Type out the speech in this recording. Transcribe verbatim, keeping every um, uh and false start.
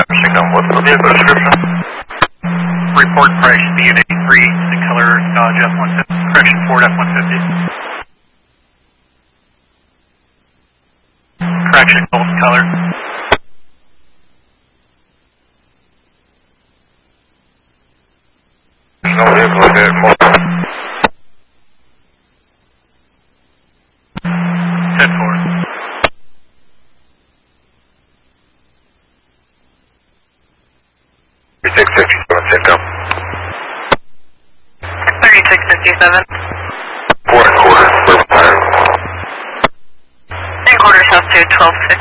Signal, what's the vehicle description? Report correction, the unit eighty-three, the color Dodge F one fifty, correction Ford F one fifty. Correction gold color. There's no vehicle in there anymore. ten four. thirty-six fifty-seven, take up. thirty-six fifty-seven. Four and a quarter, first time. Three quarter south to twelve six.